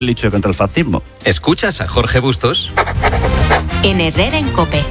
lucha contra el fascismo. ¿Escuchas a Jorge Bustos? En Herrera en COPE.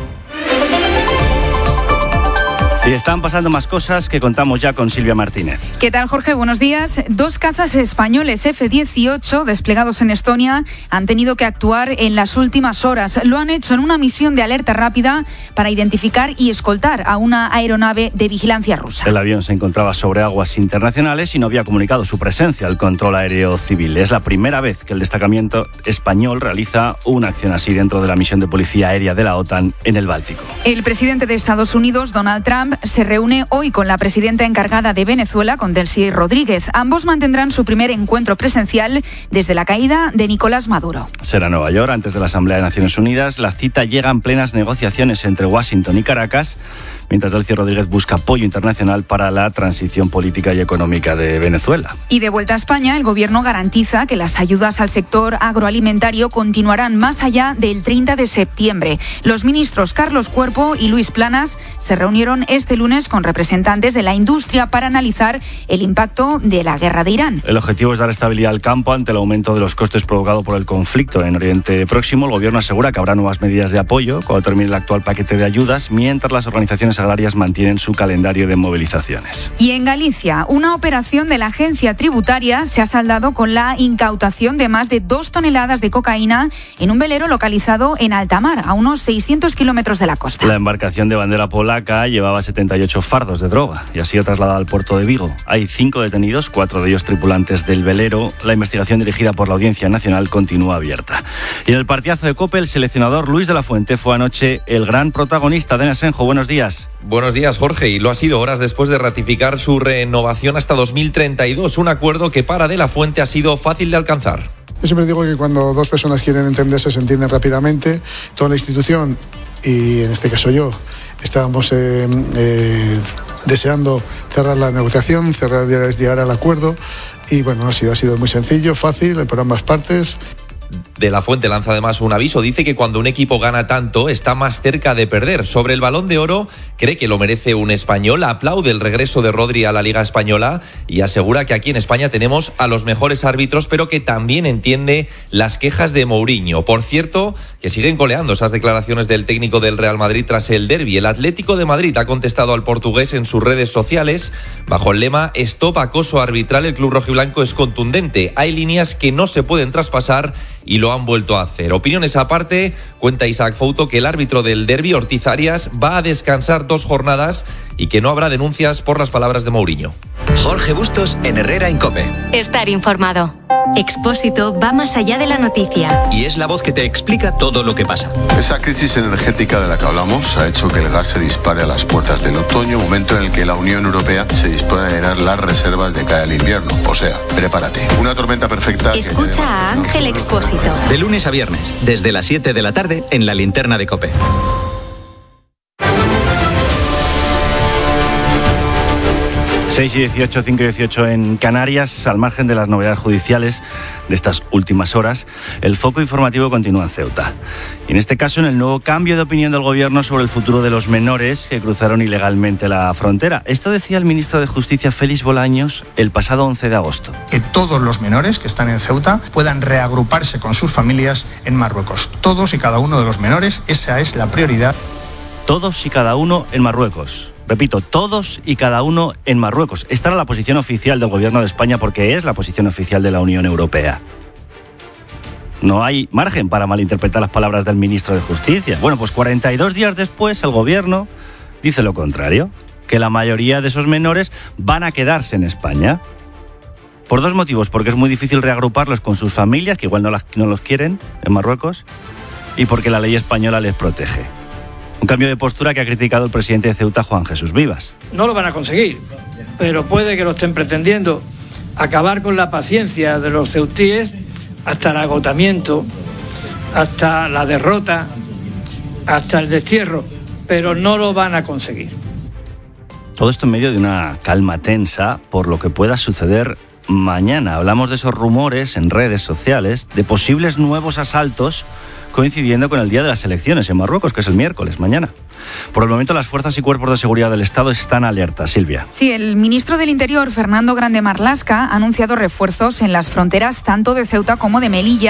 Y están pasando más cosas que contamos ya con Silvia Martínez. ¿Qué tal, Jorge? Buenos días. 2 cazas españoles F-18 desplegados en Estonia han tenido que actuar en las últimas horas. Lo han hecho en una misión de alerta rápida para identificar y escoltar a una aeronave de vigilancia rusa. El avión se encontraba sobre aguas internacionales y no había comunicado su presencia al control aéreo civil. Es la primera vez que el destacamento español realiza una acción así dentro de la misión de policía aérea de la OTAN en el Báltico. El presidente de Estados Unidos, Donald Trump, se reúne hoy con la presidenta encargada de Venezuela, con Delcy Rodríguez. Ambos mantendrán su primer encuentro presencial desde la caída de Nicolás Maduro. Será en Nueva York, antes de la Asamblea de Naciones Unidas. La cita llega en plenas negociaciones entre Washington y Caracas, mientras Delcy Rodríguez busca apoyo internacional para la transición política y económica de Venezuela. Y de vuelta a España, el Gobierno garantiza que las ayudas al sector agroalimentario continuarán más allá del 30 de septiembre. Los ministros Carlos Cuerpo y Luis Planas se reunieron este lunes con representantes de la industria para analizar el impacto de la guerra de Irán. El objetivo es dar estabilidad al campo ante el aumento de los costes provocado por el conflicto en Oriente Próximo. El Gobierno asegura que habrá nuevas medidas de apoyo cuando termine el actual paquete de ayudas, mientras las organizaciones agrarias mantienen su calendario de movilizaciones. Y en Galicia, una operación de la agencia tributaria se ha saldado con la incautación de más de 2 toneladas de cocaína en un velero localizado en alta mar, a unos 600 kilómetros de la costa. La embarcación de bandera polaca llevaba 78 fardos de droga y ha sido trasladada al puerto de Vigo. Hay 5 detenidos, 4 de ellos tripulantes del velero. La investigación dirigida por la Audiencia Nacional continúa abierta. Y en el partidazo de COPE, el seleccionador Luis de la Fuente fue anoche el gran protagonista. Denis Asenjo, buenos días. Buenos días, Jorge, y lo ha sido horas después de ratificar su renovación hasta 2032, un acuerdo que para De la Fuente ha sido fácil de alcanzar. Yo siempre digo que cuando 2 personas quieren entenderse, se entienden rápidamente. Toda la institución, y en este caso yo, estábamos deseando cerrar la negociación, llegar al acuerdo, y bueno, ha sido muy sencillo, fácil, por ambas partes. De la Fuente lanza además un aviso, dice que cuando un equipo gana tanto está más cerca de perder. Sobre el Balón de Oro, cree que lo merece un español, aplaude el regreso de Rodri a la Liga Española y asegura que aquí en España tenemos a los mejores árbitros, pero que también entiende las quejas de Mourinho. Por cierto, que siguen coleando esas declaraciones del técnico del Real Madrid tras el derbi. El Atlético de Madrid ha contestado al portugués en sus redes sociales bajo el lema "Stop acoso arbitral". El club rojiblanco es contundente. Hay líneas que no se pueden traspasar y lo han vuelto a hacer. Opiniones aparte, cuenta Isaac Fouto que el árbitro del derbi, Ortiz Arias, va a descansar 2 jornadas y que no habrá denuncias por las palabras de Mourinho. Jorge Bustos en Herrera en COPE. Estar informado. Expósito va más allá de la noticia. Y es la voz que te explica todo lo que pasa. Esa crisis energética de la que hablamos ha hecho que el gas se dispare a las puertas del otoño, momento en el que la Unión Europea se dispone a llenar las reservas de cara al invierno. O sea, prepárate. Una tormenta perfecta. Escucha a Ángel Expósito. De lunes a viernes, desde las 7 de la tarde, en la linterna de COPE. 6 y 18, 5 y 18 en Canarias. Al margen de las novedades judiciales de estas últimas horas, el foco informativo continúa en Ceuta. Y en este caso, en el nuevo cambio de opinión del Gobierno sobre el futuro de los menores que cruzaron ilegalmente la frontera. Esto decía el ministro de Justicia, Félix Bolaños, el pasado 11 de agosto. Que todos los menores que están en Ceuta puedan reagruparse con sus familias en Marruecos. Todos y cada uno de los menores, esa es la prioridad. Todos y cada uno en Marruecos. Repito, todos y cada uno en Marruecos. Esta era la posición oficial del Gobierno de España porque es la posición oficial de la Unión Europea. No hay margen para malinterpretar las palabras del ministro de Justicia. Bueno, pues 42 días después el Gobierno dice lo contrario, que la mayoría de esos menores van a quedarse en España. Por 2 motivos, porque es muy difícil reagruparlos con sus familias, que igual no los quieren en Marruecos, y porque la ley española les protege. Un cambio de postura que ha criticado el presidente de Ceuta, Juan Jesús Vivas. No lo van a conseguir, pero puede que lo estén pretendiendo, acabar con la paciencia de los ceutíes hasta el agotamiento, hasta la derrota, hasta el destierro, pero no lo van a conseguir. Todo esto en medio de una calma tensa por lo que pueda suceder mañana. Hablamos de esos rumores en redes sociales de posibles nuevos asaltos coincidiendo con el día de las elecciones en Marruecos, que es el miércoles, mañana. Por el momento, las fuerzas y cuerpos de seguridad del Estado están alerta. Silvia. Sí, el ministro del Interior, Fernando Grande Marlaska, ha anunciado refuerzos en las fronteras tanto de Ceuta como de Melilla